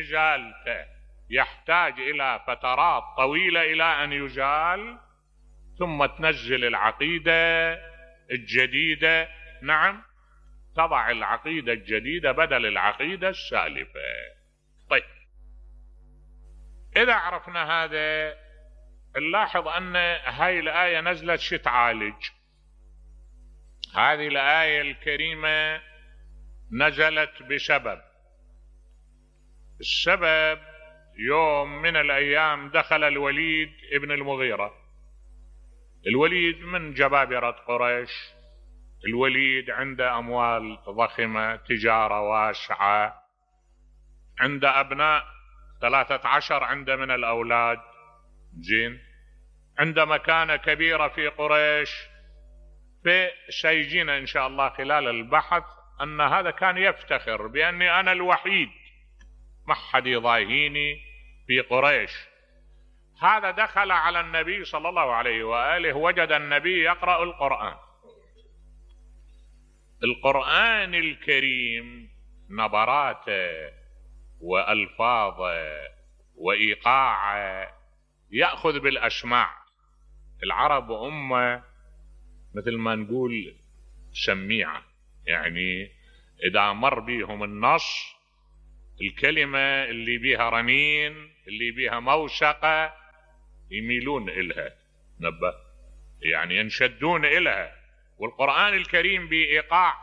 إزالته يحتاج إلى فترات طويلة إلى أن يزال، ثم تنزل العقيدة الجديدة. نعم، تضع العقيدة الجديدة بدل العقيدة السالفة. طيب، إذا عرفنا هذا نلاحظ أن هاي الآية نزلت شو تعالج. هذه الآية الكريمة نزلت بسبب. السبب يوم من الأيام دخل الوليد ابن المغيرة. الوليد من جبابرة قريش، الوليد عنده أموال ضخمة، تجارة واسعة، عنده أبناء 13 عنده من الأولاد، زين، عنده مكانة كبيرة في قريش. فسيجينا إن شاء الله خلال البحث أن هذا كان يفتخر بأني أنا الوحيد، ما حد يضاهيني في قريش. هذا دخل على النبي صلى الله عليه وآله، وجد النبي يقرأ القرآن. القرآن الكريم نبراته وألفاظه وإيقاعه يأخذ بالأسماع. العرب أمة مثل ما نقول سميعة، يعني إذا مر بيهم النص الكلمة اللي بيها رنين، اللي بيها موسقة، يميلون إلها، نبه، يعني ينشدون إلها. والقرآن الكريم بإيقاع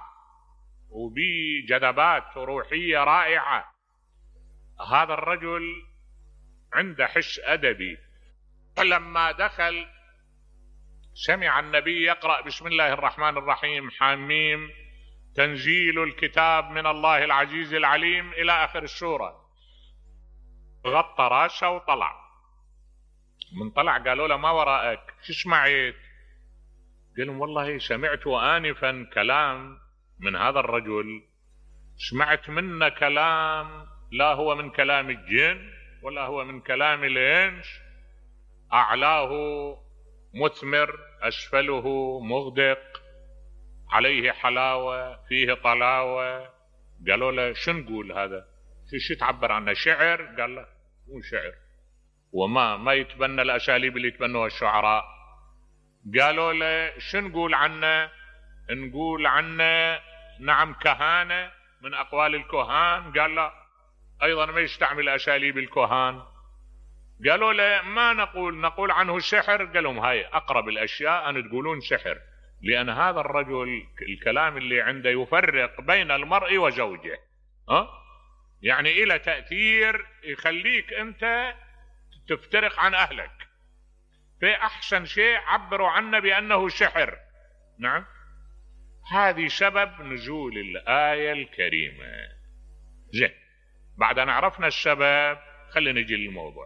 وبجذبات روحية رائعة. هذا الرجل عنده حس أدبي. لما دخل سمع النبي يقرأ بسم الله الرحمن الرحيم حميم تنزيل الكتاب من الله العزيز العليم إلى آخر السورة. غطى راسه وطلع. من طلع قالوا له ما وراءك، شو سمعت؟ قال لهم والله سمعت آنفا كلام من هذا الرجل، سمعت منه كلام لا هو من كلام الجن ولا هو من كلام الإنس، أعلاه مثمر أسفله مغدق، عليه حلاوة فيه طلاوة. قالوا له شو نقول هذا؟ شو تعبر عنه؟ شعر؟ قال له مو شعر، وما يتبنى الأساليب اللي يتبنوها الشعراء. قالوا له شو نقول عنه؟ نقول عنه نعم كهانة، من أقوال الكهان. قال لا، أيضا ما يستعمل أساليب الكهان. قالوا له ما نقول عنه سحر. قال لهم هاي أقرب الأشياء أن تقولون سحر، لأن هذا الرجل الكلام اللي عنده يفرق بين المرء وزوجه، يعني إلى تأثير يخليك أنت تفترق عن أهلك. فأحسن شيء عبروا عنه بأنه سحر. نعم، هذه سبب نزول الآية الكريمة. زين، بعد أن عرفنا السبب خلينا نجي للموضوع.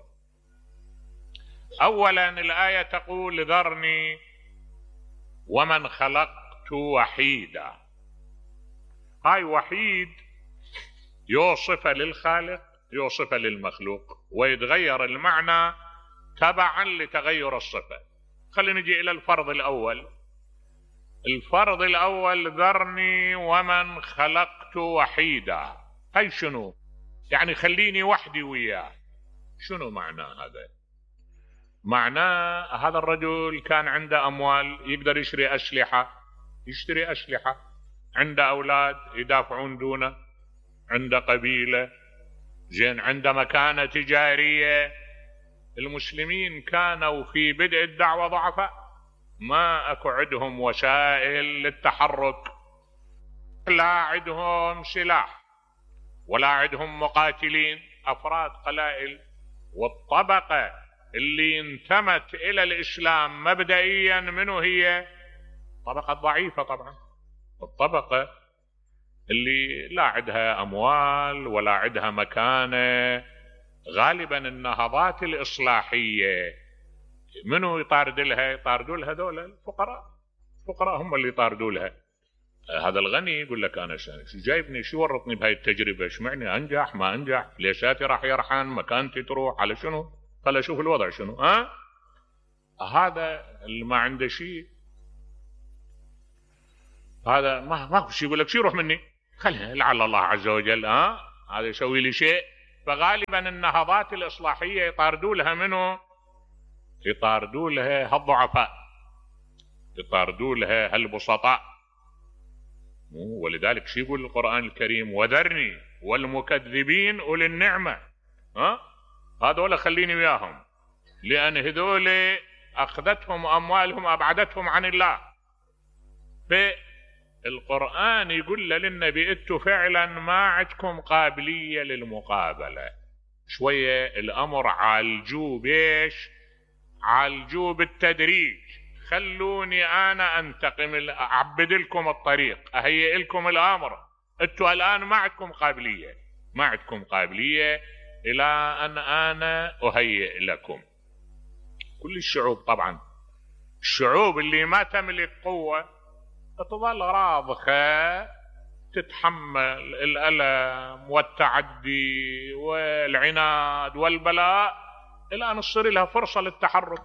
أولا الآية تقول ذرني ومن خلقت وحيدا. هاي وحيد يوصف للخالق يوصف للمخلوق، ويتغير المعنى تبعا لتغير الصفة. خلينا نجي إلى الفرض الأول. الفرض الأول ذرني ومن خلقت وحيدا. هاي شنو؟ يعني خليني وحدي وياه. شنو معنى هذا؟ معناه هذا الرجل كان عنده أموال يقدر يشتري أسلحة، عنده أولاد يدافعون دونه، عنده قبيلة، زين، عنده مكانة تجارية. المسلمين كانوا في بدء الدعوة ضعفاء، ما أكو عندهم وسائل للتحرك، لا عندهم سلاح ولا عندهم مقاتلين، أفراد قلائل. والطبقة اللي انتمت إلى الإسلام مبدئيا منه هي طبقة ضعيفة طبعا، الطبقة اللي لا عندها أموال ولا عندها مكانة. غالبا النهضات الإصلاحية منو يطاردوا لها دول الفقراء هم اللي يطاردوا لها. هذا الغني يقول لك أنا شو جايبني، شو ورطني بهاي التجربة، شو معني أنجح ما أنجح، ليشاتي راح يرحان، مكانتي تروح، على شنو؟ خل أشوف الوضع شنو. هذا اللي ما عنده شيء، هذا ما هو شيء، يقول لك شو يروح مني، خليها لعل الله عز وجل هذا يسوي لي شيء. فغالبا النهضات الإصلاحية يطاردوا لها منه، يطاردوا لها هالضعفاء، يطاردوا لها هالبسطاء. ولذلك شو يقول القرآن الكريم؟ وذرني والمكذبين أولي النعمة. هذول خليني وياهم، لأن هذول أخذتهم أموالهم أبعدتهم عن الله. فالقرآن يقول للنبي انتوا فعلا ما عندكم قابلية للمقابلة، شوية الأمر عالجوه بيش؟ عالجوه بالتدريج. خلوني أنا أنتقم، أعبد لكم الطريق، أهيئ لكم الأمر. انتوا الآن ما عندكم قابلية، ما عندكم قابلية إلى أن أنا أهيئ لكم. كل الشعوب طبعا، الشعوب اللي ما تملك قوة تظل راضخة، تتحمل الألم والتعدي والعناد والبلاء إلى أن تصير لها فرصة للتحرك.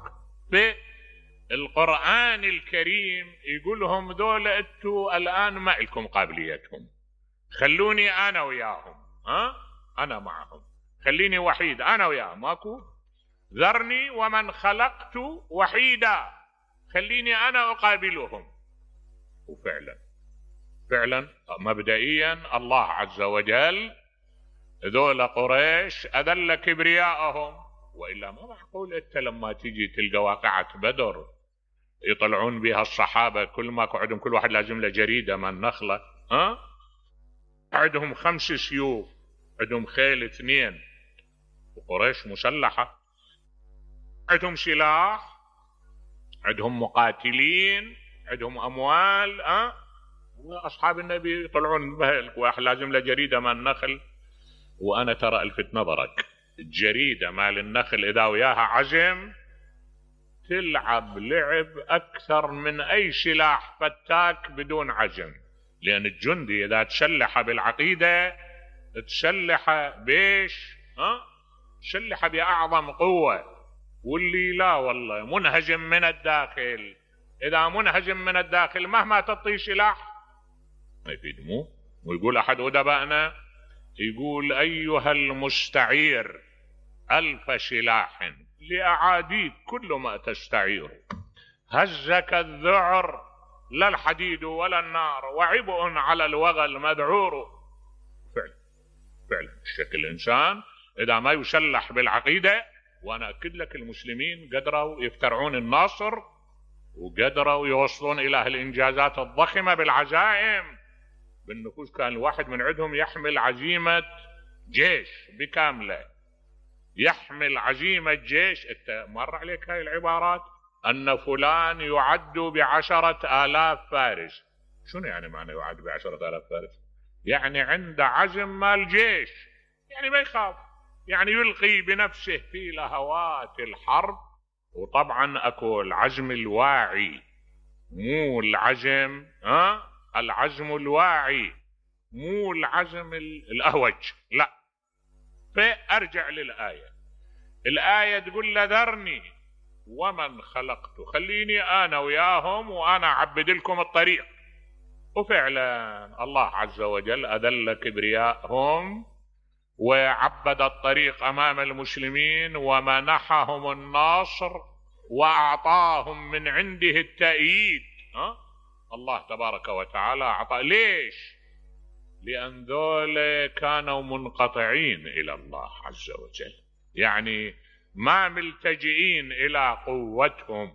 بالقرآن الكريم يقول لهم دول انتوا الآن ما لكم قابليتهم، خلوني أنا وياهم، أنا معهم، خليني وحيد أنا وياهم، ماكو ذرني ومن خلقت وحيدا، خليني أنا أقابلهم. وفعلا فعلا مبدئيا الله عز وجل ذول قريش أذل كبرياءهم، وإلا ما معقول أنت لما تيجي تلقى واقعة بدر يطلعون بها الصحابة كل ما قعدهم كل واحد لازم له جريدة من نخلة، عندهم 5 سيوف، عندهم خيل 2، وقريش مسلحة، عندهم سلاح، عندهم مقاتلين، عندهم أموال. وأصحاب النبي يطلعون بها واحد لازم له جريدة مال النخل. وأنا ترى ألفت نظرك، الجريدة مال النخل إذا وياها عزم تلعب لعب أكثر من أي سلاح فتاك بدون عزم، لأن الجندي إذا تسلح بالعقيدة تسلح بيش، تسلح بأعظم قوة. واللي لا والله منهزم من الداخل، إذا منهزم من الداخل مهما تعطيه سلاح ما يفيد. ويقول أحد أدبائنا يقول أيها المستعير ألف سلاح لأعاديك كل ما تستعير، هزك الذعر لا الحديد ولا النار، وعبء على الوغى المذعور. فعلا الشكل الإنسان إذا ما يسلح بالعقيدة. وأنا أكد لك المسلمين قدروا يفترعون النصر، وقدروا يوصلون إلى الإنجازات الضخمة بالعزائم بالنفوس. كان الواحد من عندهم يحمل عزيمة جيش بكاملة، يحمل عزيمة جيش. انت مر عليك هاي العبارات أن فلان يعد ب10,000 فارس. شنو يعني معنى يعد ب10,000 فارس؟ يعني عنده عزم مال جيش، يعني ما يخاف، يعني يلقي بنفسه في لهوات الحرب. وطبعا اكو العزم الواعي، مو العزم العزم الواعي، مو العزم الأهوج، لا. فأرجع للآية، الآية تقول ذرني ومن خلقت، خليني أنا وياهم وأنا أعبد لكم الطريق. وفعلا الله عز وجل أذل كبرياءهم وعبد الطريق أمام المسلمين ومنحهم النصر وأعطاهم من عنده التأييد. الله تبارك وتعالى أعطى. ليش؟ لأن ذول كانوا منقطعين إلى الله عز وجل، يعني ما ملتجئين إلى قوتهم.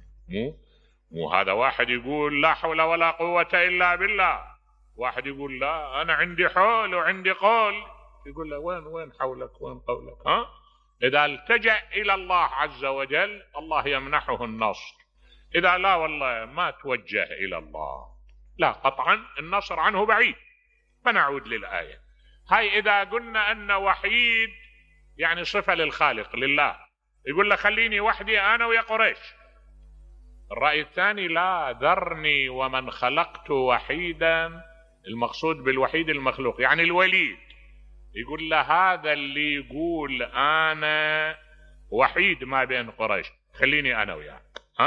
مو هذا واحد يقول لا حول ولا قوة إلا بالله، واحد يقول لا أنا عندي حول وعندي قول، يقول له وين حولك وين قولك؟ إذا التجأ إلى الله عز وجل الله يمنحه النصر، إذا لا والله ما توجه إلى الله لا قطعا النصر عنه بعيد. فنعود للآية هاي. إذا قلنا أن وحيد يعني صفة للخالق لله، يقول له خليني وحدي أنا ويا قريش. الرأي الثاني لا، ذرني ومن خلقت وحيدا، المقصود بالوحيد المخلوق يعني الوليد. يقول له هذا اللي يقول أنا وحيد ما بين قريش خليني أنا وياه.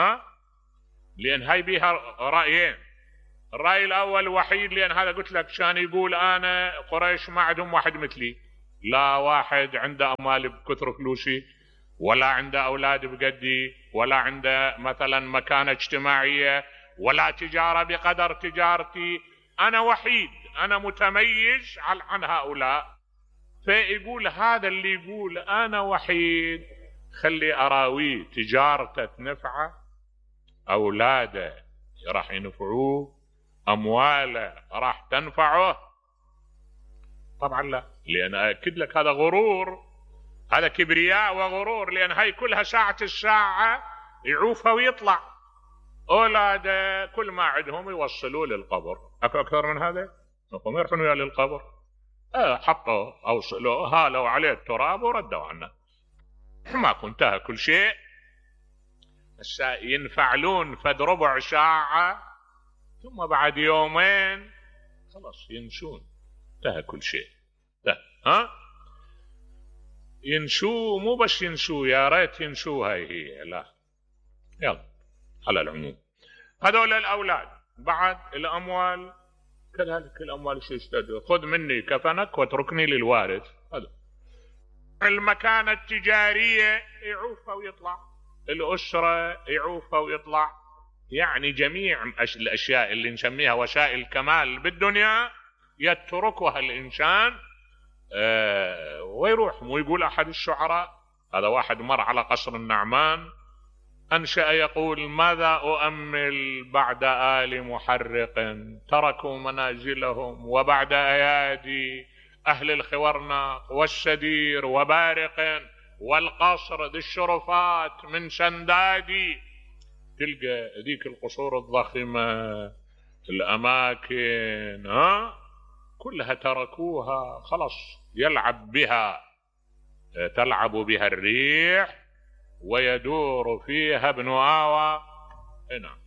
لأن هاي بيها رأيين. الرأي الأول وحيد لأن هذا قلت لك شان يقول أنا قريش ما عندهم واحد مثلي، لا واحد عنده أموال بكثر فلوسي، ولا عنده أولاد بقدي، ولا عنده مثلا مكانة اجتماعية، ولا تجارة بقدر تجارتي. أنا وحيد، أنا متميز عن هؤلاء. فيقول هذا اللي يقول أنا وحيد خلي أراويه تجارته تنفعه، أولاده راح ينفعوه، أمواله راح تنفعه. طبعا لا، لأن أكد لك هذا غرور، هذا كبرياء وغرور، لأن هاي كلها ساعة الساعة يعوفها ويطلع. أولاده كل ما عندهم يوصلوا للقبر. أكو أكثر من هذا؟ هم يروحون وياه للقبر، حطوا أوصلوا هالوا عليه التراب وردوا عنه، ما انتهى كل شيء. بس ينفعلون فد ربع ساعة، ثم بعد يومين خلاص ينسون، انتهى كل شيء. ينسوا، مو بس ينسوا، يا ريت ينسوا هاي هي، لا. يلا على العموم هذول الأولاد. بعد الأموال كذلك، الأموال شو يستدعوا؟ خذ مني كفنك واتركني للوارث. هذا المكانة التجارية يعوفها ويطلع، الأسرة يعوفها ويطلع. يعني جميع الأشياء اللي نسميها وسائل الكمال بالدنيا يتركها الإنسان ويروح. مو يقول أحد الشعراء، هذا واحد مر على قصر النعمان أنشأ يقول: ماذا أؤمل بعد آل محرق تركوا منازلهم، وبعد أيادي أهل الخورناق والسدير وبارق، والقصر ذي الشرفات من سندادي. تلقى ذيك القصور الضخمة، الأماكن كلها تركوها خلاص، يلعب بها، تلعب بها الريح ويدور فيها ابن آوى. نعم،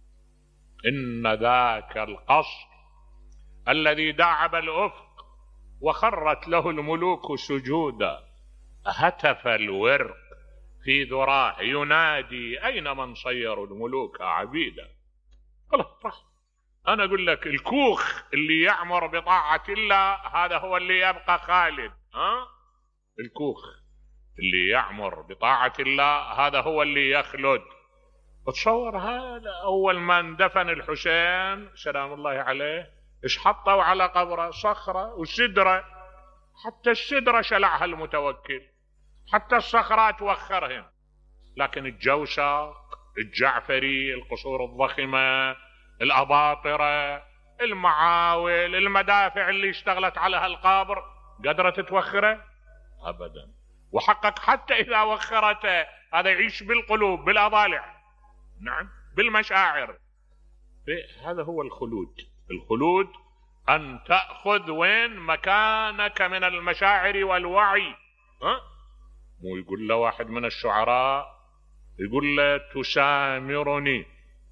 إن ذاك القصر الذي دعب الأفق وخرت له الملوك سجودا، هتف الورق في ذراه ينادي: أين من صيروا الملوك عبيدا. خلاص راح. أنا أقول لك الكوخ اللي يعمر بطاعة الله هذا هو اللي يبقى خالد. الكوخ اللي يعمر بطاعة الله هذا هو اللي يخلد. تصور هذا أول ما اندفن الحسين سلام الله عليه إيش حطوا على قبره؟ صخرة وسدرة، حتى السدرة شلعها المتوكل، حتى الصخرات وخرهم. لكن الجوسق، الجعفري، القصور الضخمة، الأباطرة، المعاول، المدافع اللي اشتغلت على هالقبر قدرت توخره؟ أبدا. وحقق حتى إذا وخرته هذا يعيش بالقلوب، بالأضالع، نعم، بالمشاعر. هذا هو الخلود. الخلود أن تأخذ وين مكانك من المشاعر والوعي. مو يقول له واحد من الشعراء، يقول له: تسامرني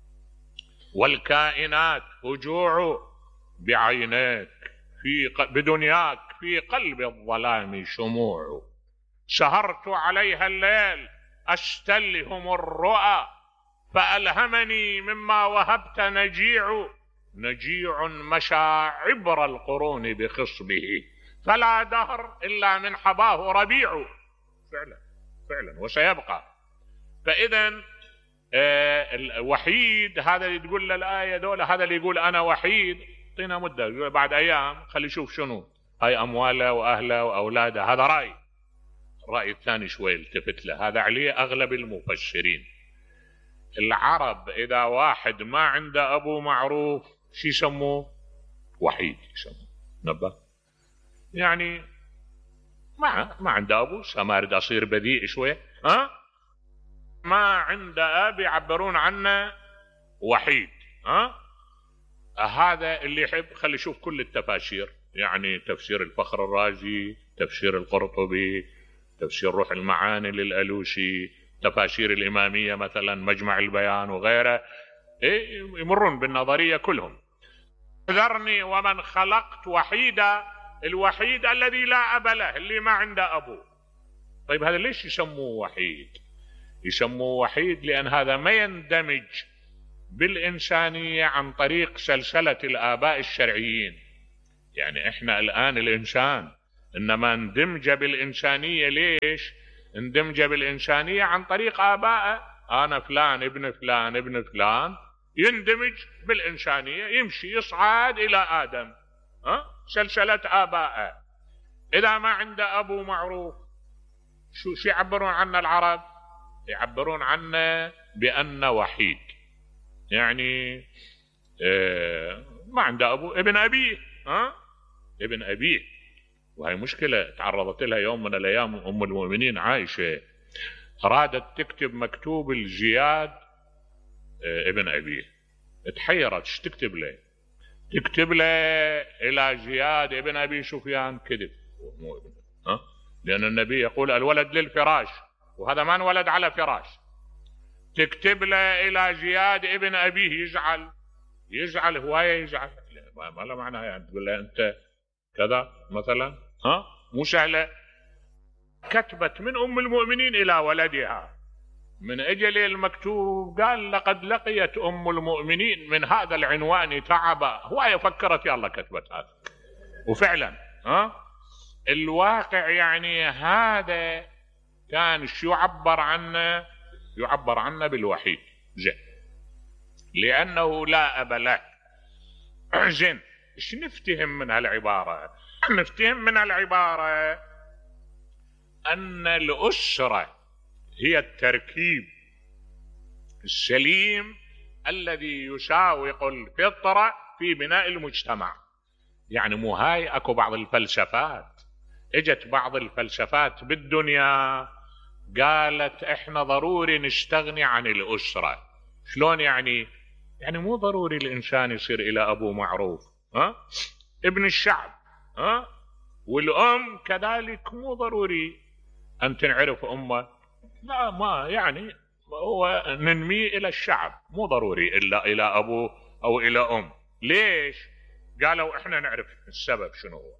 والكائنات هجوع بعينيك، بدنياك في قلب الظلام شموع، سهرت عليها الليل أستلهم الرؤى، فألهمني مما وهبت نجيع مشى عبر القرون بخصبه، فلا دهر إلا من حباه ربيع. فعلا فعلا وسيبقى. فإذا الوحيد هذا اللي تقول له الآية دولة، هذا اللي يقول أنا وحيد، اعطينا مدة بعد أيام خلي يشوف شنو هاي أمواله وأهله وأولاده. هذا رأي. الرأي الثاني شوي التفت له، هذا عليه أغلب المفسرين. العرب إذا واحد ما عنده أبو معروف شو يسموه؟ وحيد يسموه. نبه يعني ما عنده أبو، سمارد أصير بذيء شوي، ما عنده أب يعبرون عنه وحيد. هذا اللي يحب خلي يشوف كل التفاسير، يعني تفسير الفخر الرازي، تفسير القرطبي، تفسير روح المعاني للألوسي، تفاسير الإمامية مثلا مجمع البيان وغيره، يمرون بالنظرية كلهم. ذرني ومن خلقت وحيدا، الوحيد الذي لا أب له، اللي ما عنده أبو. طيب هذا ليش يسموه وحيد؟ يسموه وحيد لأن هذا ما يندمج بالإنسانية عن طريق سلسلة الآباء الشرعيين. يعني إحنا الآن الإنسان إنما اندمج بالإنسانية. ليش اندمج بالإنسانية؟ عن طريق آبائه. أنا فلان ابن فلان ابن فلان، يندمج بالإنسانية، يمشي يصعد إلى آدم، سلسلة آبائه. إذا ما عنده أبو معروف، شو يعبرون عنه العرب؟ يعبرون عنه بأنه وحيد، يعني ما عنده أبو، ابن أبيه، ابن أبيه. وهي مشكلة تعرضت لها يوم من الأيام أم المؤمنين عائشة، أرادت تكتب مكتوب الجياد ابن أبيه، تحيرت ايش تكتب له؟ تكتب له إلى جياد ابن أبي سفيان، كذب، لأن النبي يقول الولد للفراش، وهذا ما انولد على فراش. تكتب له إلى جياد ابن أبيه، يزعل هواية، يزعل، ما له معنى يعني تقول له أنت كذا مثلا، مو سهلة. كتبت من أم المؤمنين إلى ولدها، من أجل المكتوب قال لقد لقيت أم المؤمنين من هذا العنوان تعبا، هواية فكرت يلا كتبت هذا. وفعلا الواقع يعني هذا كان شو يعبر عنه؟ يعبر عنه بالوحيد، زين، لأنه لا أب له. زين، ايش نفتهم من هالعبارة؟ نفتهم من العبارة أن الأسرة هي التركيب السليم الذي يساوق الفطرة في بناء المجتمع. يعني مو هاي اكو بعض الفلسفات، اجت بعض الفلسفات بالدنيا قالت احنا ضروري نستغني عن الأسرة. شلون يعني؟ يعني مو ضروري الإنسان يصير إلى أبو معروف، ابن الشعب، والأم كذلك مو ضروري أن تنعرف أمه، لا، ما يعني هو ننمي إلى الشعب، مو ضروري إلا إلى أبو أو إلى أم. ليش؟ قالوا إحنا نعرف السبب شنو هو.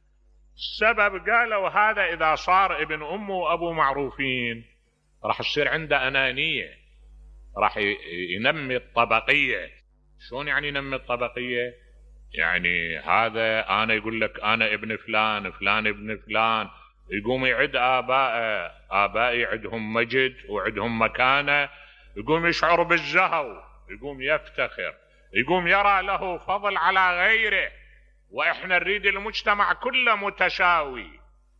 السبب قالوا هذا إذا صار ابن أمه وأبو معروفين راح يصير عنده أنانية، راح ينمي الطبقية. شلون يعني ينمي الطبقية؟ يعني هذا أنا يقول لك أنا ابن فلان، فلان ابن فلان، يقوم يعد آبائي عندهم مجد وعندهم مكانة، يقوم يشعر بالزهو، يقوم يفتخر، يقوم يرى له فضل على غيره، وإحنا نريد المجتمع كله متساوي.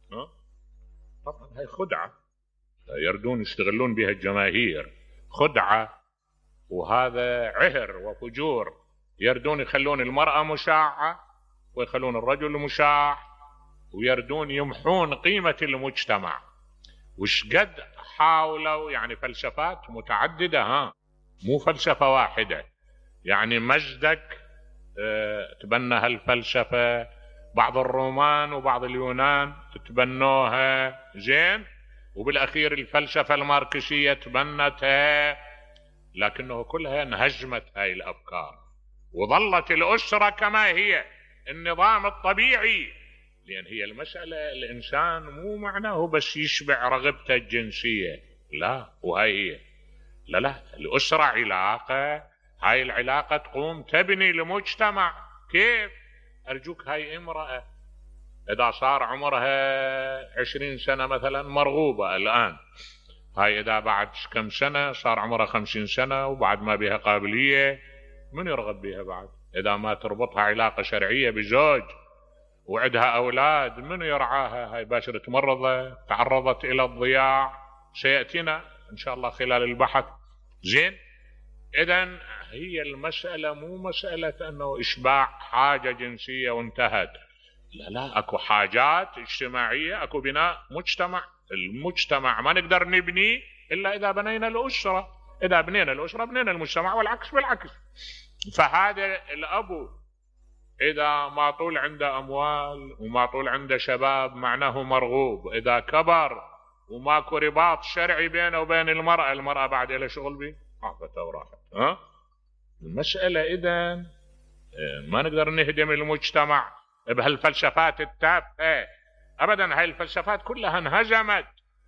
طبعا هاي خدعة يردون يستغلون بها الجماهير، خدعة، وهذا عهر وفجور. يردون يخلون المرأة مشاعة ويخلون الرجل مشاع، ويردون يمحون قيمة المجتمع. وش قد حاولوا، يعني فلسفات متعددة، مو فلسفة واحدة. يعني مزدك تبنى هالفلسفة، بعض الرومان وبعض اليونان تبنوها، زين، وبالأخير الفلسفة الماركسية تبنتها، لكنه كلها انهزمت هاي الأفكار، وظلت الأسرة كما هي النظام الطبيعي. لأن هي المسألة الإنسان مو معناه بس يشبع رغبته الجنسية، لا، وهي هي لا، الأسرة علاقة، هاي العلاقة تقوم تبني المجتمع. كيف؟ أرجوك، هاي امرأة إذا صار عمرها 20 سنة مثلا مرغوبة الآن، هاي إذا بعد كم سنة صار عمرها 50 سنة وبعد ما بها قابلية، من يرغب بها بعد؟ إذا ما تربطها علاقة شرعية بزوج وعندها أولاد، من يرعاها؟ هاي باشرة مرضى، تعرضت إلى الضياع، سيأتينا إن شاء الله خلال البحث. زين، إذن هي المسألة مو مسألة أنه إشباع حاجة جنسية وانتهت، لا، أكو حاجات اجتماعية، أكو بناء مجتمع. المجتمع ما نقدر نبني إلا إذا بنينا الأسرة، إذا بنينا الأسرة بنينا المجتمع، والعكس بالعكس. فهذا الأبو إذا ما طول عنده أموال وما طول عنده شباب معناه مرغوب، إذا كبر وماكو رباط شرعي بينه وبين المرأة بعد إلى شغل به، عافت وراحت. المسألة إذن ما نقدر نهدم المجتمع بهالفلسفات التافهة أبدا. هاي الفلسفات كلها انهزمت.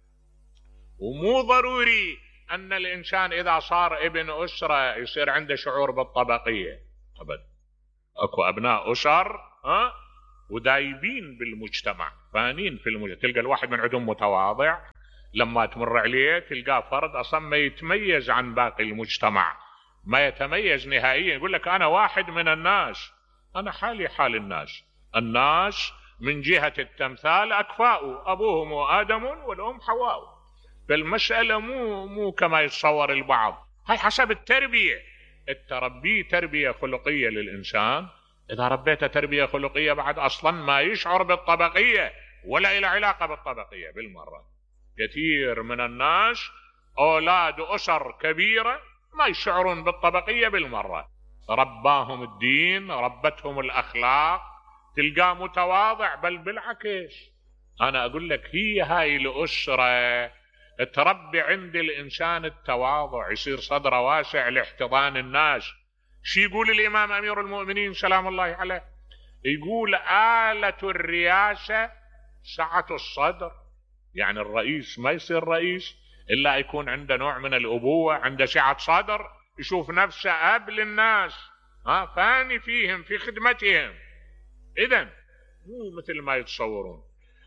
ومو ضروري أن الإنسان إذا صار ابن أسرة يصير عنده شعور بالطبقية أبدا. أكو أبناء أسر ودايبين بالمجتمع، فانين في المجتمع. تلقى الواحد من عندهم متواضع، لما تمر عليه تلقاه فرد اصلا ما يتميز عن باقي المجتمع، ما يتميز نهائيا، يقول لك انا واحد من الناس، انا حالي حال الناس. الناس من جهة التمثال اكفاء، ابوهم ادم والام حواء. فالمسألة مو كما يتصور البعض، هاي حسب التربية. التربية تربية خلقية للإنسان، إذا ربيته تربية خلقية بعد أصلا ما يشعر بالطبقية ولا إلى علاقة بالطبقية بالمرة. كثير من الناس أولاد أسر كبيرة ما يشعرون بالطبقية بالمرة، رباهم الدين، ربتهم الأخلاق، تلقاه متواضع. بل بالعكس، أنا أقول لك هي هاي الأسرة تربي عند الإنسان التواضع، يصير صدره واسع لاحتضان الناس. شي يقول الإمام أمير المؤمنين سلام الله عليه؟ يقول آلة الرئاسة سعة الصدر. يعني الرئيس ما يصير رئيس إلا يكون عنده نوع من الأبوة، عنده سعة صدر، يشوف نفسه أب للناس، فاني فيهم في خدمتهم. إذن مو مثل ما يتصورون.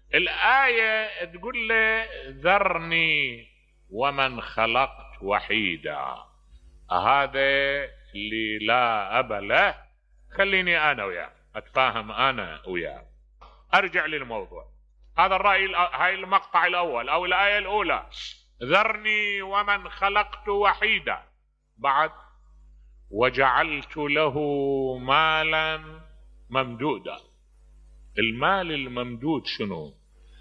الآية تقول له ذرني ومن خلقت وحيدا، هذا اللي لا أب له، خليني أنا وياه أتفاهم أنا وياه. أرجع للموضوع. هذا الرأي، هاي المقطع الأول أو الآية الأولى، ذرني ومن خلقت وحيدا. بعد وجعلت له مالا ممدودا. المال الممدود شنو؟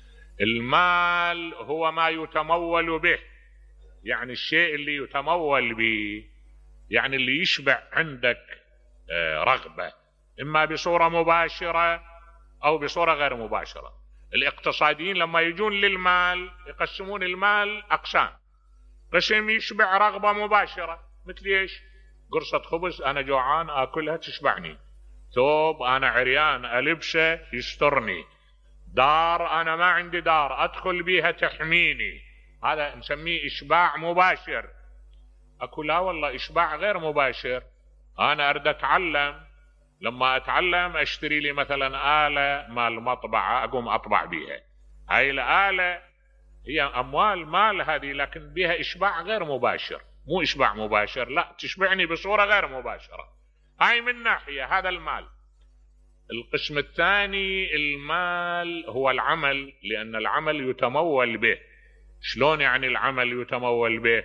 المال هو ما يتمول به، يعني الشيء اللي يتمول به، يعني اللي يشبع عندك رغبة، إما بصورة مباشرة أو بصورة غير مباشرة. الاقتصاديين لما يجون للمال يقسمون المال أقسام. قسم يشبع رغبة مباشرة، مثل ايش؟ قرصة خبز أنا جوعان أكلها تشبعني، ثوب أنا عريان ألبسه يسترني، دار أنا ما عندي دار أدخل بيها تحميني، هذا نسميه إشباع مباشر. أكو لا والله إشباع غير مباشر، أنا أريد أتعلم، لما أتعلم أشتري لي مثلا آلة مال مطبعة أقوم أطبع بيها، هاي الآلة هي أموال مال هذه، لكن بها إشباع غير مباشر، مو إشباع مباشر، لا تشبعني بصورة غير مباشرة. هاي من ناحية هذا المال. القسم الثاني المال هو العمل، لأن العمل يتمول به. شلون يعني العمل يتمول به؟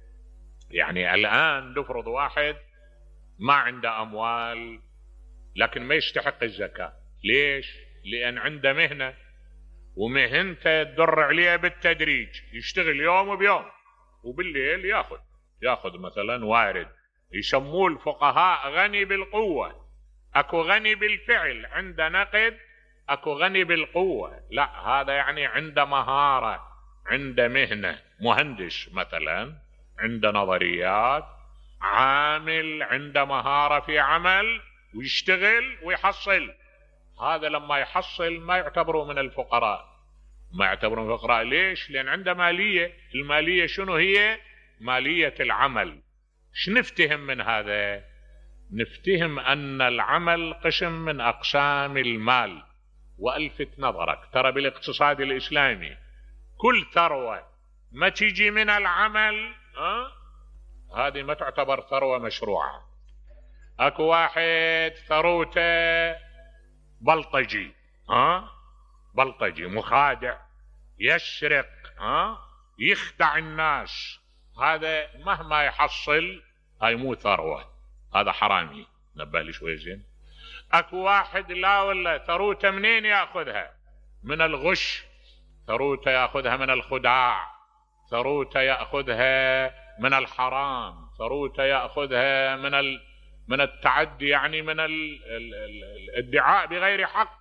يعني الآن نفرض واحد ما عنده أموال لكن ما يستحق الزكاة. ليش؟ لأن عنده مهنة، ومهنته تدر عليه بالتدريج، يشتغل يوم بيوم وبالليل ياخذ مثلا وارد. يسموه الفقهاء غني بالقوة. اكو غني بالفعل عنده نقد، اكو غني بالقوة، لا هذا يعني عنده مهارة، عنده مهنة، مهندس مثلا عنده نظريات، عامل عنده مهارة في عمل ويشتغل ويحصل. هذا لما يحصل ما يعتبروا من الفقراء، ما يعتبرون فقراء. ليش؟ لأن عنده مالية. المالية شنو هي؟ مالية العمل. نفتهم من هذا؟ نفتهم أن العمل قسم من أقسام المال. وألفت نظرك ترى بالاقتصاد الإسلامي كل ثروة ما تيجي من العمل هذه ما تعتبر ثروة مشروعة. اكو واحد ثروته بلطجي، بلطجي مخادع، يسرق، يخدع الناس، هذا مهما يحصل هاي مو ثروة، هذا حرامي. نبه لي شوي زين. اكو واحد لا والله ثروته منين ياخذها؟ من الغش، ثروته ياخذها من الخداع، ثروته ياخذها من الحرام، ثروته ياخذها من التعدي، يعني من الادعاء بغير حق،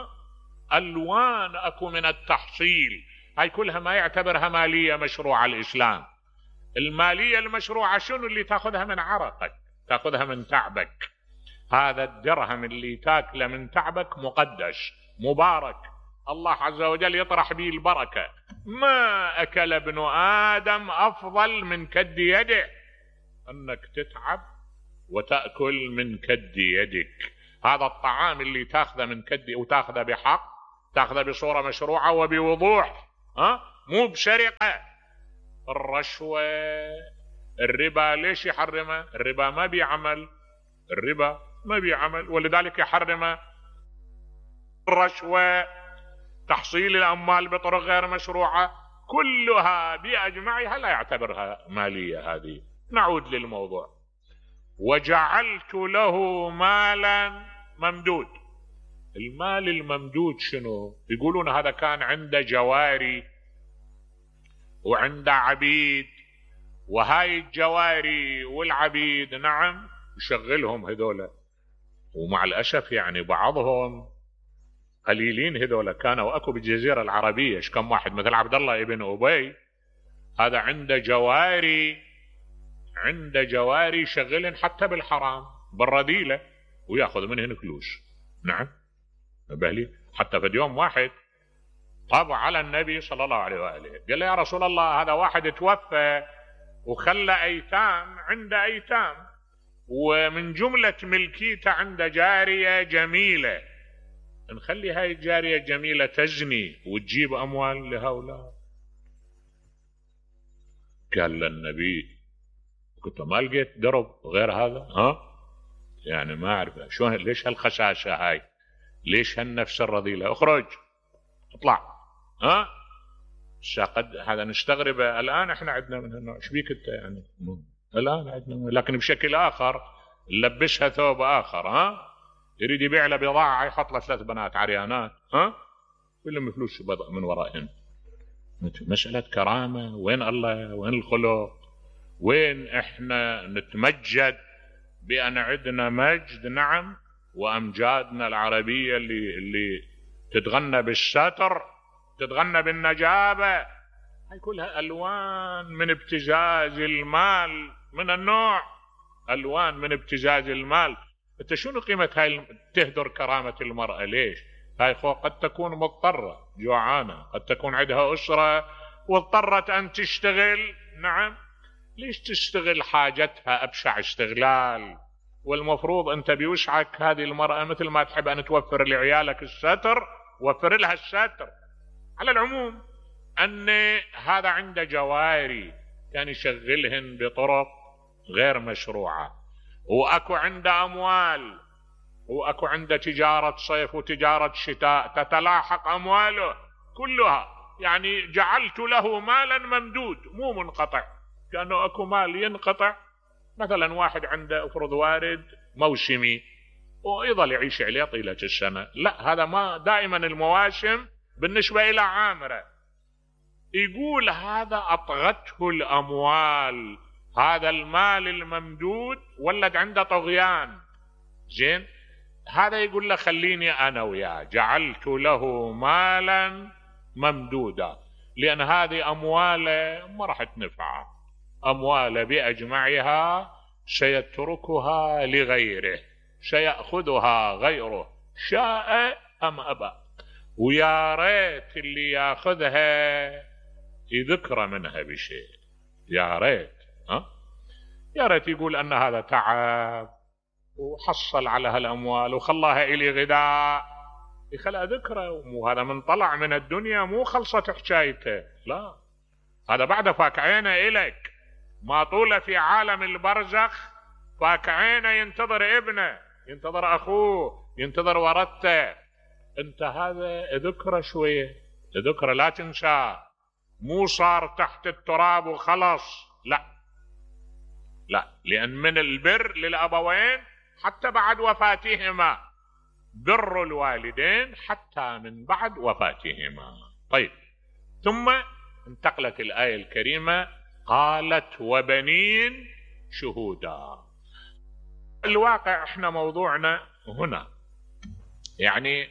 الوان اكو من التحصيل. هاي كلها ما يعتبرها مالية مشروعة الإسلام. المالية المشروعة شنو؟ اللي تاخذها من عرقك، تاخذها من تعبك. هذا الدرهم اللي تاكله من تعبك مقدس مبارك، الله عز وجل يطرح به البركة. ما أكل ابن آدم أفضل من كد يده، أنك تتعب وتأكل من كد يدك. هذا الطعام اللي تاخذه من كدي وتاخذه بحق، تاخذه بصورة مشروعة وبوضوح، مو بسرقة. الرشوة، الربا ليش يحرمه؟ الربا ما بيعمل، الربا ما بيعمل، ولذلك يحرمه. الرشوة، تحصيل الأموال بطرق غير مشروعة، كلها بأجمعها لا يعتبرها مالية. هذه نعود للموضوع. وجعلت له مالا ممدود. المال الممدود شنو؟ يقولون هذا كان عنده جواري وعنده عبيد، وهاي الجواري والعبيد نعم يشغلهم هذولا، ومع الأسف يعني بعضهم قليلين هذولا كانوا اكو بالجزيرة العربية. ايش كم واحد مثل عبد الله ابن أبي، هذا عنده جواري، عنده جواري يشغلن حتى بالحرام بالرذيلة وياخذ منهن فلوس. نعم بالي. حتى في يوم واحد طاب على النبي صلى الله عليه وآله، قال له يا رسول الله هذا واحد توفى وخلى أيتام، عنده أيتام، ومن جملة ملكيته عنده جارية جميلة، نخلي هاي الجارية الجميلة تزني وتجيب أموال لهؤلاء؟ قال للنبي كنت ما لقيت درب غير هذا؟ يعني ما أعرف شلون، ليش هالخشاشة هاي، ليش هالنفس الرذيلة؟ اخرج اطلع. قد هذا نستغربه الآن، احنا عندنا من هالنوع. ايش بيك انت يعني؟ الآن عندنا، لكن بشكل آخر نلبسها ثوب آخر. يريد يبيع له بضاعة يحط له 3 بنات عريانات، يلم فلوس من ورائهن. مسألة كرامة. وين الله؟ وين الخلق؟ وين احنا نتمجد بأن عندنا مجد؟ نعم. وأمجادنا العربية اللي تتغنى بالستر، تتغنى بالنجابة، هاي كلها ألوان من ابتزاز المال من النوع، ألوان من ابتزاز المال. انت شنو قيمة هاي تهدر كرامة المرأة؟ ليش؟ هاي قد تكون مضطرة جوعانة، قد تكون عندها أسرة واضطرت أن تشتغل. نعم. ليش تشتغل حاجتها أبشع استغلال؟ والمفروض أنت بوسعك هذه المرأة مثل ما تحب أن توفر لعيالك الستر، وفر لها الستر. على العموم أن هذا عنده جواري كان يشغلهن بطرق غير مشروعة، وأكو عنده أموال، وأكو عنده تجارة صيف وتجارة شتاء تتلاحق أمواله كلها. يعني جعلت له مالا ممدود مو منقطع، كأنه أكو مال ينقطع. مثلا واحد عنده افرض وارد موسمي ويظل يعيش عليه طيلة السنة، لا هذا ما دائما المواسم بالنسبة إلى عامرة. يقول هذا أطغته الأموال، هذا المال الممدود ولد عنده طغيان. زين، هذا يقول له خليني أنا وياه جعلت له مالا ممدودا، لأن هذه أمواله ما راح تنفعه، أمواله بأجمعها سيتركها لغيره، سيأخذها غيره شاء أم أبى. ويا ريت اللي ياخذها يذكر منها بشيء، يا ريت يا ريت يقول أن هذا تعب وحصل على هالأموال وخلاها إلي غذاء، يخلى ذكره. وهذا من طلع من الدنيا مو خلصت حكايته، لا هذا بعد فاك عينه إلك، ما طول في عالم البرزخ فاك عينه ينتظر ابنه، ينتظر أخوه، ينتظر ورثته. انت هذا ذكره شوية، ذكره لا تنساه، مو صار تحت التراب وخلص، لا لا، لأن من البر للأبوين حتى بعد وفاتهما، بر الوالدين حتى من بعد وفاتهما. طيب، ثم انتقلت الآية الكريمة قالت وبنين شهودا. الواقع احنا موضوعنا هنا يعني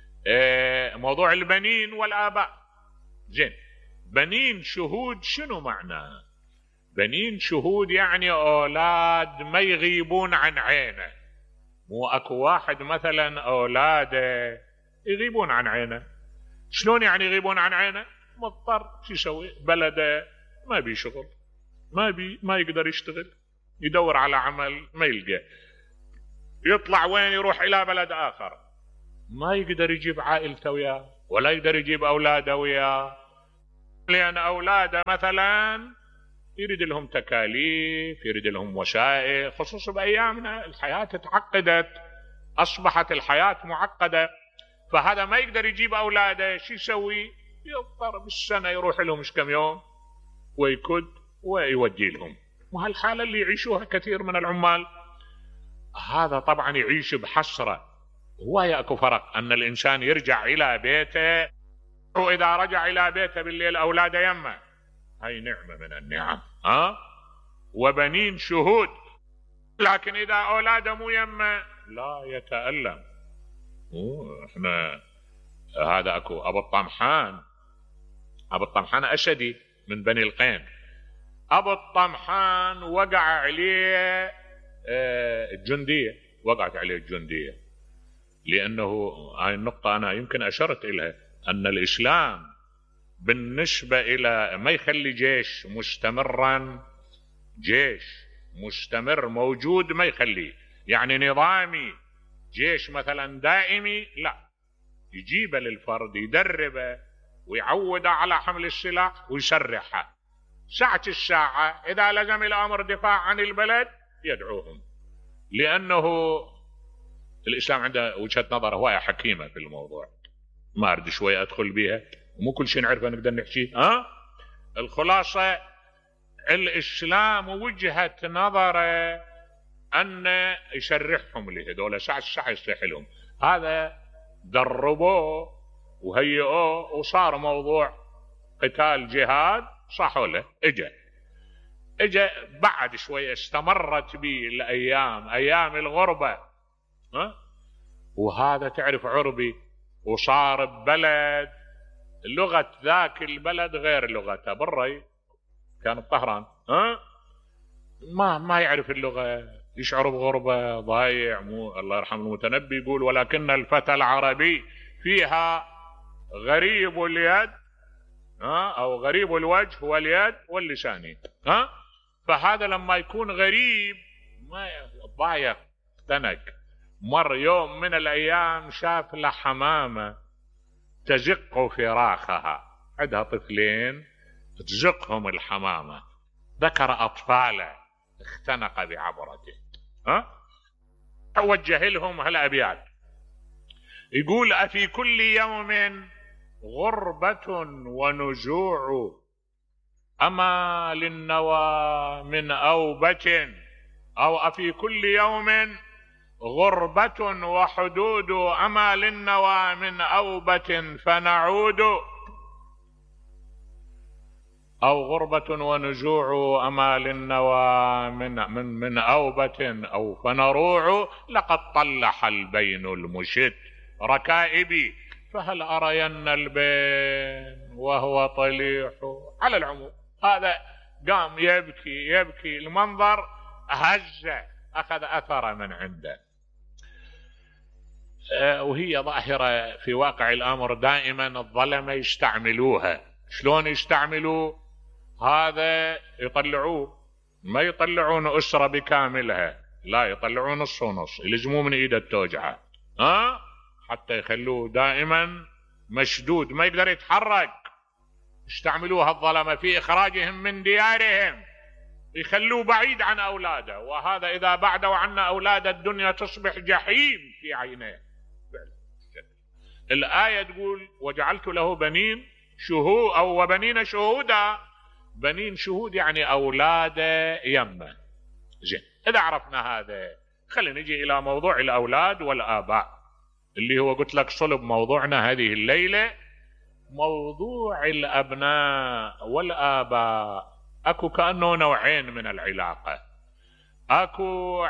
موضوع البنين والآباء. زين، بنين شهود شنو معناه؟ بنين شهود يعني أولاد ما يغيبون عن عينه. مو أكو واحد مثلا أولاده يغيبون عن عينه. شلون يعني يغيبون عن عينه؟ مضطر، شو يسوي؟ بلده ما بي شغل، ما يقدر يشتغل، يدور على عمل ما يلقى. يطلع وين؟ يروح إلى بلد آخر، ما يقدر يجيب عائلته وياه ولا يقدر يجيب أولاده وياه، لأن أولاده مثلا يريد لهم تكاليف، يريد لهم وسائل، خصوصا بأيامنا الحياة تعقدت، أصبحت الحياة معقدة، فهذا ما يقدر يجيب أولاده، شو يسوي؟ يضطر بالسنة يروح لهم كم يوم ويكد ويودي لهم. وهالحالة اللي يعيشوها كثير من العمال. هذا طبعا يعيش بحسرة. ويأكو فرق أن الإنسان يرجع إلى بيته، وإذا رجع إلى بيته بالليل أولاده يمه، هاي نعمة من النعم، وبنين شهود. لكن إذا أولاده مو يمه لا يتألم. احنا هذا اكو ابو الطمحان أشدي من بني القين. ابو الطمحان وقع عليه الجندية، وقعت عليه الجندية، لأنه هاي النقطة أنا يمكن أشرت إليها، أن الإسلام بالنسبة إلى ما يخلي جيش مستمرا، جيش مستمر موجود ما يخليه، يعني نظامي جيش مثلا دائمي لا، يجيبه للفرد يدربه ويعوده على حمل السلاح ويسرحه، ساعة الساعة إذا لزم الأمر دفاع عن البلد يدعوهم، لأنه الإسلام عنده وجهة نظر هواية حكيمة في الموضوع، ما أريد شوية أدخل بيها ومو كل شيء نعرفه نقدر نحكي. الخلاصة الإسلام وجهة نظره أن يشرحهم لهذول ساعة الساعة يصلح لهم. هذا دربوه وهيئوه وصار موضوع قتال جهاد، صحوا له. اجا بعد شوية استمرت به الأيام، أيام الغربة، وهذا تعرف عربي، وصار ببلد لغة ذاك البلد غير لغته. بالري كان بطهران، ما يعرف اللغة، يشعر بغربة، ضايع. الله يرحم المتنبي يقول: ولكن الفتى العربي فيها غريب اليد أو غريب الوجه واليد واللسان. فهذا لما يكون غريب ما ضايق، اختنق. مر يوم من الأيام شاف له حمامة تزق فراخها، عندها طفلين تزقهم الحمامة، ذكر أطفاله اختنق بعبرته. وجه لهم هالأبيات، يقول: أفي كل يوم غربة ونجوع، أما للنوى من أوبة، أو أفي كل يوم غربة وحدود، أما للنوى من أوبة فنعود، أو غربة ونجوع، أما للنوى من أوبة أو فنروع، لقد طلح البين المشد ركائبي، فهل أرين البين وهو طليح. على العموم هذا قام يبكي المنظر هزه، أخذ أثر من عنده. وهي ظاهرة في واقع الأمر، دائما الظلمة يستعملوها. شلون يستعملوا هذا؟ يطلعوه، ما يطلعون أسرة بكاملها، لا، يطلعون نص ونص، يلزموه من إيده التوجعة، حتى يخلوه دائما مشدود ما يقدر يتحرك. يستعملوها الظلمة في إخراجهم من ديارهم، يخلوه بعيد عن أولاده، وهذا إذا بعدوا عنا أولاد الدنيا تصبح جحيم في عينيه. الآية تقول: وجعلت له بنين شهود أو وبنين شهودا. بنين شهود يعني أولاده يمه. زين، إذا عرفنا هذا خلينا نجي إلى موضوع الأولاد والآباء، اللي هو قلت لك صلب موضوعنا هذه الليلة. موضوع الأبناء والآباء أكو كأنه نوعين من العلاقة. أكو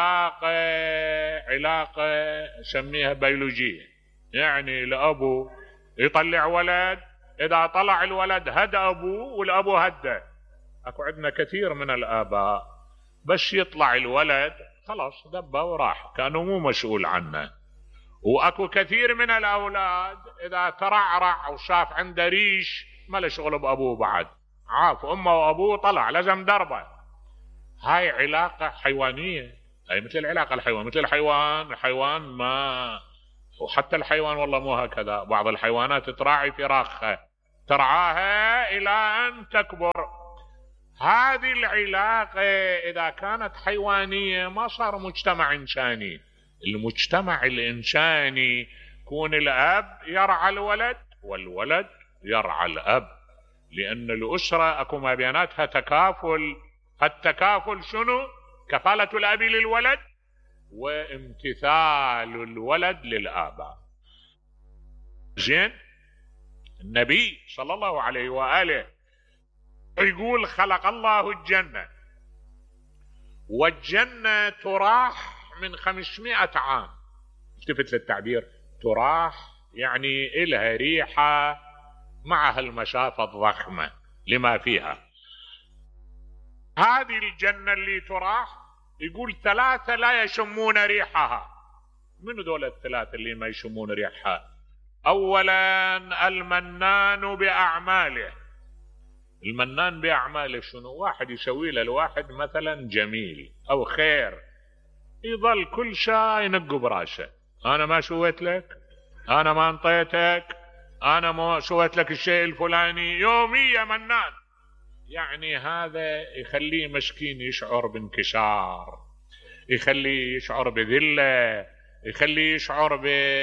علاقة سميها بيولوجية، يعني الأبو يطلع ولد، إذا طلع الولد هدى أبوه والأبو هدى. أكو عندنا كثير من الآباء بس يطلع الولد خلاص دبه وراح، كانوا مو مسؤول عنه. وأكو كثير من الأولاد إذا ترعرع وشاف عنده ريش ما له شغل بأبوه بعد، عاف أمه وأبوه طلع لازم دربه. هاي علاقة حيوانية، أي مثل العلاقة الحيوان، مثل الحيوان ما، وحتى الحيوان والله مو هكذا، بعض الحيوانات تراعي فراخها، ترعاها إلى أن تكبر. هذه العلاقة إذا كانت حيوانية ما صار مجتمع إنساني. المجتمع الإنساني يكون الأب يرعى الولد والولد يرعى الأب، لأن الأسرة أكو ما بيناتها تكافل. التكافل شنو؟ كفالة الأب للولد وامتثال الولد للآباء. زين، النبي صلى الله عليه وآله يقول خلق الله الجنة، والجنة تراح من 500 عام. التفت للتعبير، تراح يعني إلها ريحة معها المسافة الضخمة لما فيها. هذه الجنة اللي تراح يقول 3 لا يشمون ريحها. من دول ال3 اللي ما يشمون ريحها؟ أولا المنان بأعماله. المنان بأعماله شنو؟ واحد يسوي له الواحد مثلا جميل أو خير، يظل كل شيء ينق براسه، أنا ما سويت لك، أنا ما انطيتك، أنا ما سويت لك الشيء الفلاني، يومية منان. يعني هذا يخليه مسكين يشعر بانكسار، يخليه يشعر بذلة، يخليه يشعر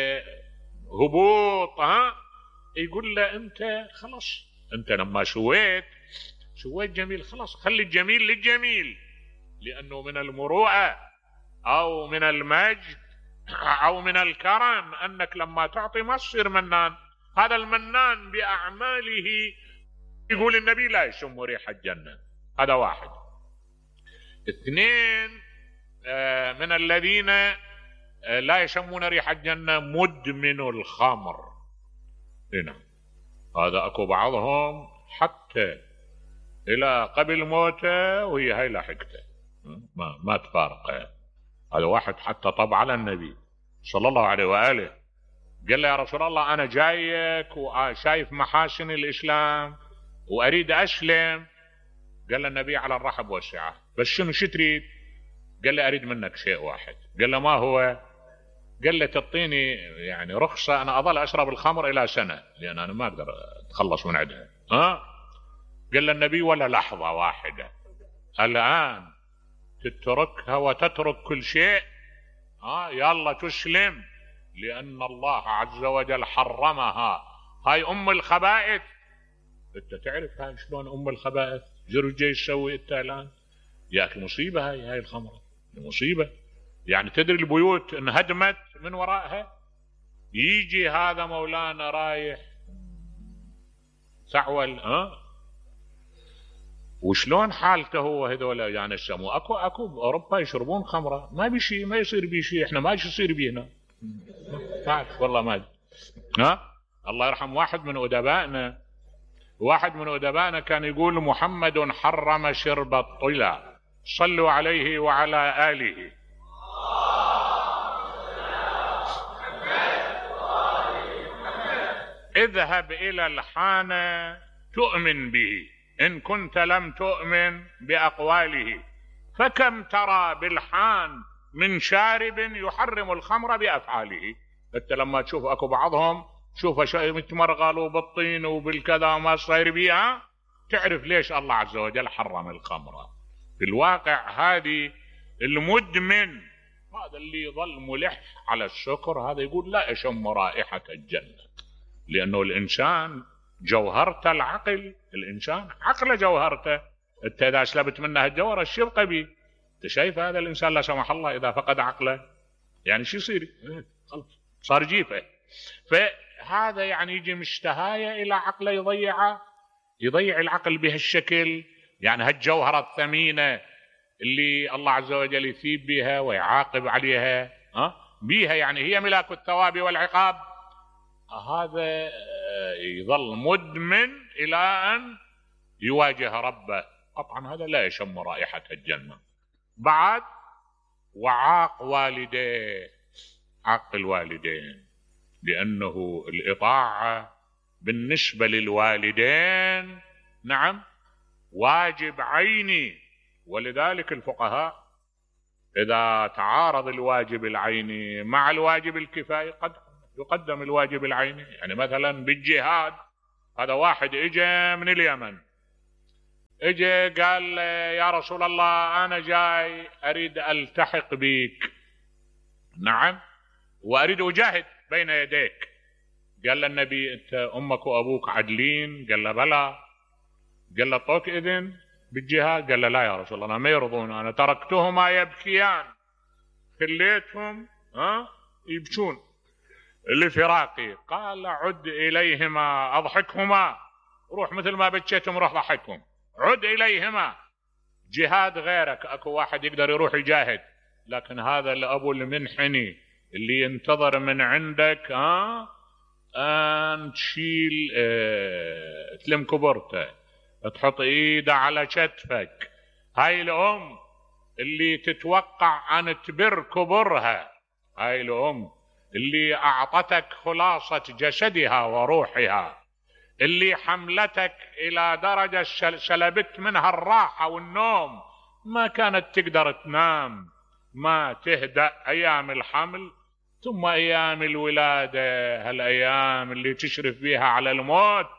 بهبوط. يقول له أنت خلاص، أنت لما سويت جميل، خلاص خلي الجميل للجميل، لأنه من المروءة أو من المجد أو من الكرم أنك لما تعطي ما تصير منان. هذا المنان بأعماله يقول النبي لا يشم ريح الجنة. هذا واحد. 2 من الذين لا يشمون ريح الجنة مدمن الخمر. هنا هذا أكو بعضهم حتى إلى قبل موته وهي هاي لاحقته، ما تفارقه. هذا واحد حتى طب على النبي صلى الله عليه وآله، قال له يا رسول الله أنا جايك وشايف محاسن الإسلام وأريد أسلم. قال له النبي على الرحب والسعة، بس شنو تريد؟ قال له أريد منك شيء واحد. قال له ما هو؟ قال له تعطيني يعني رخصة أنا أظل أشرب الخمر إلى سنة، لأن أنا ما أقدر أتخلص من عندها. قال له النبي ولا لحظة واحدة، الآن تتركها وتترك كل شيء، يلا تسلم، لأن الله عز وجل حرمها. هاي أم الخبائث. أنت تعرف هاي شلون أم الخبائث؟ جرجي يسوي أنت الآن يا أخي مصيبة. هاي الخمرة مصيبة. يعني تدري البيوت انهدمت من وراءها. يجي هذا مولانا رايح سعول، وشلون حالته هو؟ هذول يعني السمو اكو باوروبا يشربون خمره، ما بشي، ما يصير بشي، احنا ما يصير بينا. ما اعرف والله ما ادري. الله يرحم واحد من ادبائنا كان يقول محمد حرم شرب الطلا، صلوا عليه وعلى آله. اذهب إلى الحانة تؤمن به إن كنت لم تؤمن بأقواله، فكم ترى بالحان من شارب يحرم الخمر بأفعاله. انت لما تشوف اكو بعضهم شوفه شيء متمرغل بالطين وبالكذا وما صاير بيها، تعرف ليش الله عز وجل حرم الخمر. في الواقع هذه المدمن، هذا اللي يظل ملح على السكر، هذا يقول لا أشم رائحة الجنة، لأنه الإنسان جوهرته العقل، الإنسان عقله جوهرته. أنت إذا سلبت منه الجوهر الشيء يبقى بيه. أنت شايف هذا الإنسان لا سمح الله إذا فقد عقله يعني شو يصير؟ خلاص صار جيفه. فهذا يعني يجي مشتهاية إلى عقله يضيع العقل بهالشكل. يعني هالجوهرة الثمينة اللي الله عز وجل يثيب بها ويعاقب عليها بيها، يعني هي ملاك الثواب والعقاب، هذا يظل مدمن إلى أن يواجه ربه. طبعا هذا لا يشم رائحة الجنة. بعد وعاق والديه، عق الوالدين، لأنه الإطاعة بالنسبة للوالدين نعم واجب عيني. ولذلك الفقهاء إذا تعارض الواجب العيني مع الواجب الكفائي قد يقدم الواجب العيني. يعني مثلا بالجهاد، هذا واحد اجى من اليمن، اجى قال يا رسول الله أنا جاي أريد ألتحق بك، نعم، وأريد أجاهد بين يديك. قال له النبي أنت أمك وأبوك عدلين؟ قال له بلى. قال له أعطوك إذن بالجهاد؟ قال له لا يا رسول الله ما يرضون، أنا تركتهما يبكيان، خليتهم يبكون لفراقي. قال عد إليهما أضحكهما، روح مثل ما بكيتهم روح ضحكهم، عد إليهما. جهاد غيرك، أكو واحد يقدر يروح يجاهد، لكن هذا الأبو المنحني اللي ينتظر من عندك أن تشيل تلم كبرته، تحط إيده على كتفك. هاي الأم اللي تتوقع أن تبر كبرها، هاي الأم اللي أعطتك خلاصة جسدها وروحها، اللي حملتك إلى درجة سلبت منها الراحة والنوم، ما كانت تقدر تنام، ما تهدأ أيام الحمل، ثم أيام الولادة، هالأيام اللي تشرف بها على الموت،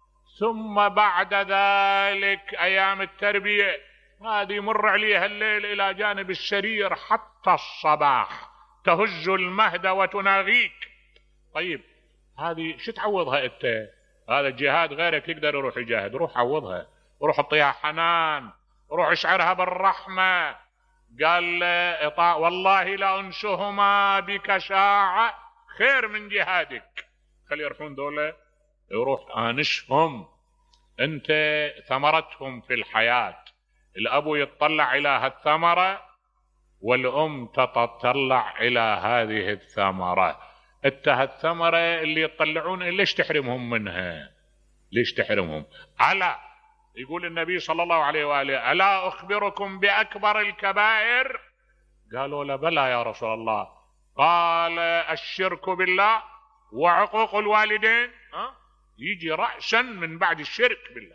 ثم بعد ذلك أيام التربية، هذه يمر عليها الليل إلى جانب السرير حتى الصباح، تهز المهد وتناغيك. طيب هذه شو تعوضها أنت؟ هذا الجهاد غيرك يقدر يروح يجاهد، روح عوضها، روح اعطيها حنان، روح اشعرها بالرحمة. قال والله لأنشهما بك شاعة خير من جهادك. خلي يروحون دولة، يروح آنشهم، انت ثمرتهم في الحياة. الأبو يتطلع إلى هالثمرة والأم تتطلع إلى هذه الثمرة. انت هالثمرة اللي يطلعون ليش تحرمهم منها؟ ليش تحرمهم؟ ألا يقول النبي صلى الله عليه وآله ألا أخبركم بأكبر الكبائر؟ قالوا لا بلى يا رسول الله. قال الشرك بالله وعقوق الوالدين، يجي رأسا من بعد الشرك بالله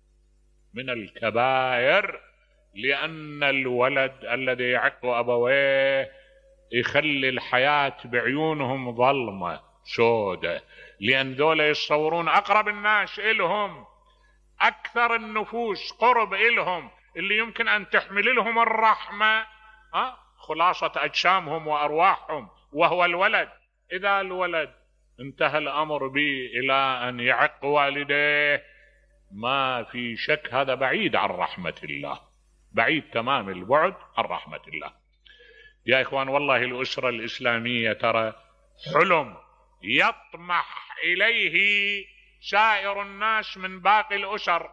من الكبائر، لأن الولد الذي يعق أبويه يخلي الحياة بعيونهم ظلمة سودة، لأن ذولا يتصورون أقرب الناس إلهم، أكثر النفوس قرب إلهم، اللي يمكن أن تحمل لهم الرحمة خلاصة أجسامهم وأرواحهم، وهو الولد. إذا الولد انتهى الأمر به إلى أن يعق والديه، ما في شك هذا بعيد عن رحمة الله، بعيد تمام البعد عن رحمة الله. يا إخوان والله الأسرة الإسلامية ترى حلم يطمح إليه سائر الناس من باقي الأسر.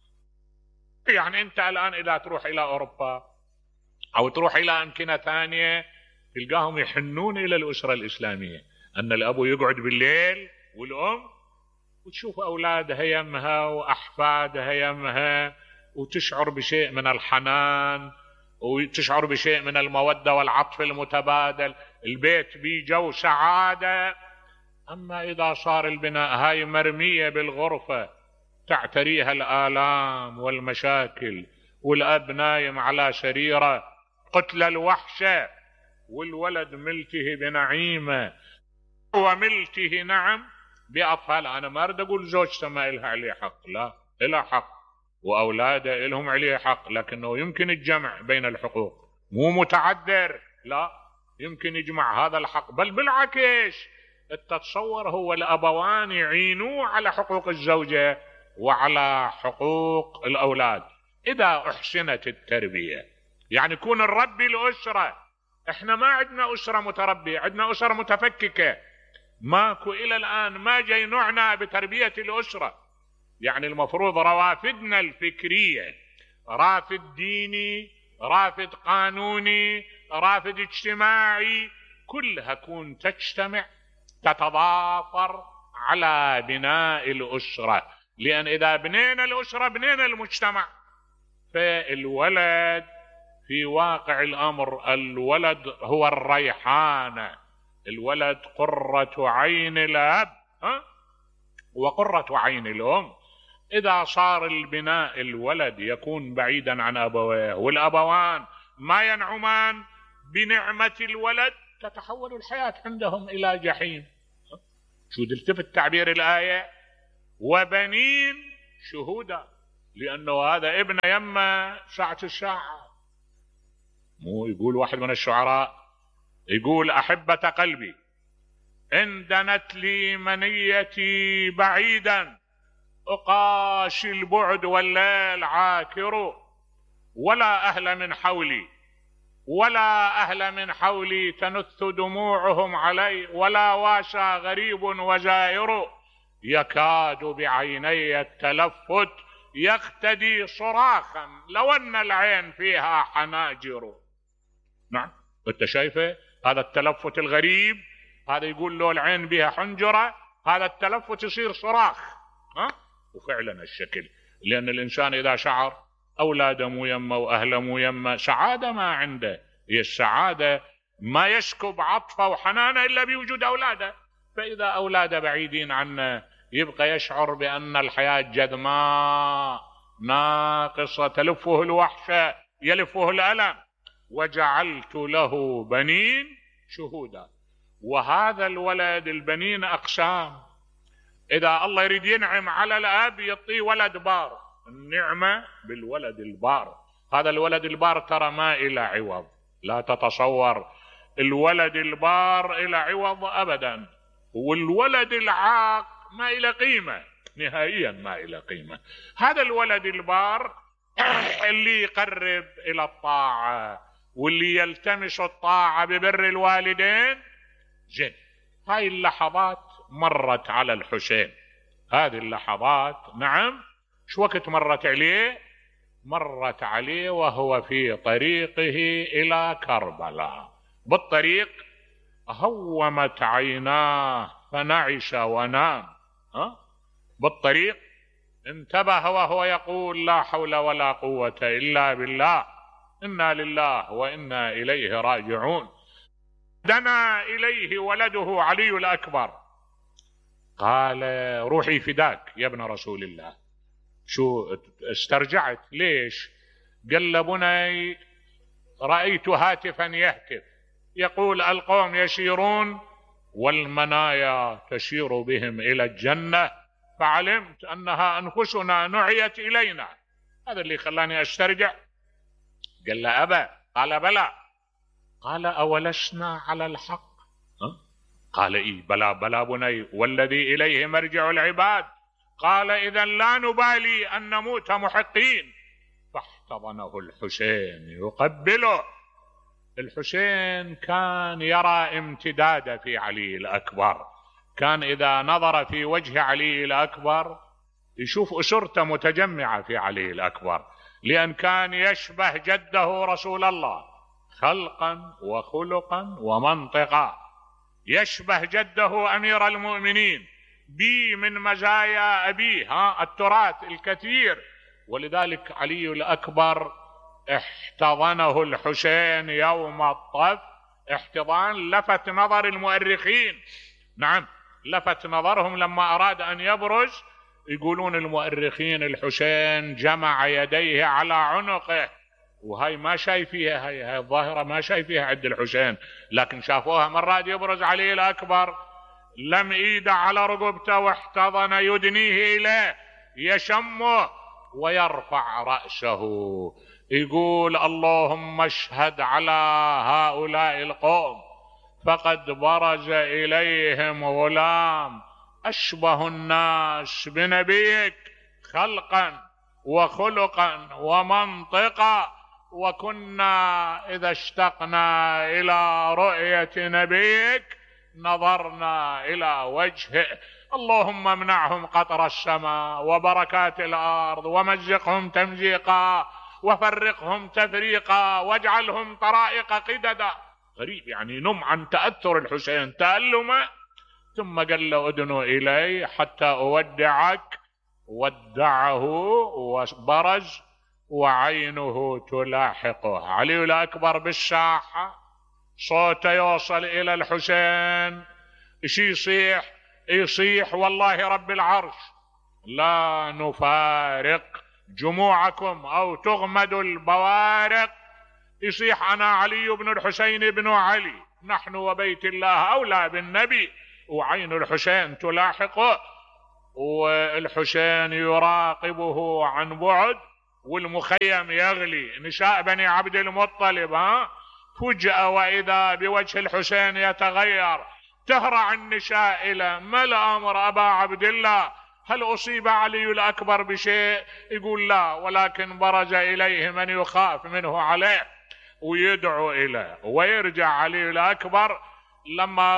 يعني أنت الآن إذا تروح إلى أوروبا أو تروح إلى أمكنة ثانية تلقاهم يحنون إلى الأسرة الإسلامية، أن الأب يقعد بالليل والأم وتشوف أولادها يمها وأحفادها يمها، وتشعر بشيء من الحنان وتشعر بشيء من المودة والعطف المتبادل، البيت بيه جو سعادة. أما إذا صار البناء هاي مرمية بالغرفة تعتريها الآلام والمشاكل، والأب نايم على سريره قتل الوحشة، والولد ملته بنعيمة وملته نعم بأطفال. أنا ما أريد أقول زوجته ما إلها عليه حق، لا، إلها حق وأولاده إلهم عليه حق، لكنه يمكن الجمع بين الحقوق، مو متعذر، لا، يمكن يجمع هذا الحق، بل بالعكس التصور هو الأبوان يعينوا على حقوق الزوجة وعلى حقوق الأولاد إذا أحسنت التربية. يعني يكون الرب الأسرة، احنا ما عندنا أسرة متربية، عندنا أسرة متفككة، ماكو إلى الآن ما جاي نعنى بتربية الأسرة. يعني المفروض روافدنا الفكرية، رافد ديني، رافد قانوني، رافد اجتماعي، كلها تكون تجتمع تتضافر على بناء الأسرة، لأن إذا بنينا الأسرة بنينا المجتمع. فالولد في واقع الأمر الولد هو الريحانة، الولد قرة عين الأب وقرة عين الأم. إذا صار البناء الولد يكون بعيدا عن أبويه والأبوان ما ينعمان بنعمة الولد تتحول الحياة عندهم إلى جحيم. شو تلتفت تعبير الآية؟ وبنين شهودا، لأنه هذا ابن يما ساعة الساعة. مو يقول واحد من الشعراء، يقول أحبة قلبي إن دنت لي منيتي بعيدا أقاشي البعد والليل عاكر، ولا أهل من حولي تنث دموعهم علي، ولا واشى غريب وزائر، يكاد بعيني التلفت يقتدي صراخا لو أن العين فيها حناجر. نعم، انت شايفه هذا التلفت الغريب، هذا يقول له العين بها حنجرة، هذا التلفت يصير صراخ. وفعلا الشكل، لأن الإنسان إذا شعر أولاده مو يمه وأهله مو يمه سعادة ما عنده. هي السعادة ما يسكب عطفه وحنانه إلا بوجود أولاده، فإذا أولاده بعيدين عنه يبقى يشعر بأن الحياة جذماء ناقصة، تلفه الوحشة يلفه الألم. وجعلت له بنين شهودا. وهذا الولد، البنين أقسام. إذا الله يريد ينعم على الأب يعطيه ولد بار، النعمة بالولد البار. هذا الولد البار ترى ما إلى عوض، لا تتصور الولد البار إلى عوض أبدا. والولد العاق ما إلى قيمة نهائيا، ما إلى قيمة. هذا الولد البار اللي يقرب إلى الطاعة واللي يلتمس الطاعة ببر الوالدين جد. هاي اللحظات مرت على الحسين، هذه اللحظات نعم شو وقت مرت عليه؟ مرت عليه وهو في طريقه إلى كربلاء. بالطريق هومت عيناه فنعش ونام. بالطريق انتبه وهو يقول لا حول ولا قوة إلا بالله، إنا لله وإنا إليه راجعون. دنا إليه ولده علي الأكبر قال روحي فداك يا ابن رسول الله. شو استرجعت؟ ليش؟ قال له بني رأيت هاتفا يهتف يقول القوم يسيرون والمنايا تسير بهم إلى الجنة، فعلمت أنها أنفسنا نعيت إلينا. هذا اللي خلاني أسترجع. قال له أبا، قال بلى. قال أولسنا على الحق؟ قال إيه بلى بلى بني، والذي إليه مرجع العباد. قال إذا لا نبالي أن نموت محقين. فاحتضنه الحسين يقبله. الحسين كان يرى امتداد في علي الأكبر، كان إذا نظر في وجه علي الأكبر يشوف أسرته متجمعة في علي الأكبر، لأن كان يشبه جده رسول الله خلقا وخلقا ومنطقا، يشبه جده أمير المؤمنين بي من مزايا أبيه التراث الكثير. ولذلك علي الأكبر احتضنه الحسين يوم الطف احتضان لفت نظر المؤرخين. نعم، لفت نظرهم لما أراد أن يبرز. يقولون المؤرخين الحسين جمع يديه على عنقه، وهي ما شايفيها، هاي الظاهرة ما شايفيها عند الحسين، لكن شافوها مرات يبرز علي الأكبر لم ايده على رقبته واحتضن يدنيه إليه يشمه ويرفع رأسه يقول اللهم اشهد على هؤلاء القوم فقد برز إليهم غلام أشبه الناس بنبيك خلقا وخلقا ومنطقا، وكنا إذا اشتقنا إلى رؤية نبيك نظرنا إلى وجهه. اللهم امنعهم قطر السماء وبركات الأرض ومزقهم تمزيقا وفرقهم تفريقا واجعلهم طرائق قددا. غريب يعني نم عن تأثر الحسين تألما. ثم قال له ادنوا إلي حتى أودعك. ودعه وبرز وعينه تلاحقه. علي الأكبر بالساحة صوته يوصل إلى الحسين. إيش يصيح والله رب العرش لا نفارق جموعكم أو تغمد البوارق يصيح أنا علي بن الحسين بن علي، نحن وبيت الله أولى بالنبي، وعين الحسين تلاحقه، والحسين يراقبه عن بعد، والمخيم يغلي، نساء بني عبد المطلب فجأة وإذا بوجه الحسين يتغير، تهرع النساء إلى ما الأمر أبا عبد الله؟ هل أصيب علي الأكبر بشيء؟ يقول لا، ولكن برز إليه من يخاف منه عليه ويدعو إليه. ويرجع علي الأكبر لما